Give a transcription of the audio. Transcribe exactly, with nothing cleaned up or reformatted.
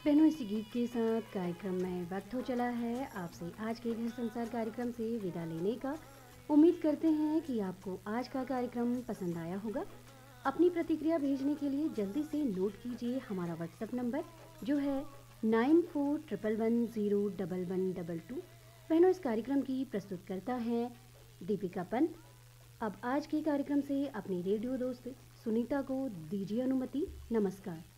बहनों, इसी गीत के साथ कार्यक्रम में वक्त हो चला है आपसे आज के घर संसार कार्यक्रम से विदा लेने का। उम्मीद करते हैं कि आपको आज का कार्यक्रम पसंद आया होगा। अपनी प्रतिक्रिया भेजने के लिए जल्दी से नोट कीजिए हमारा व्हाट्सएप नंबर, जो है nine four triple one zero double one double two. बहनों, इस कार्यक्रम की प्रस्तुतकर्ता हैं दीपिका पंत। अब आज के कार्यक्रम से अपनी रेडियो दोस्त सुनीता को दीजिए अनुमति। नमस्कार।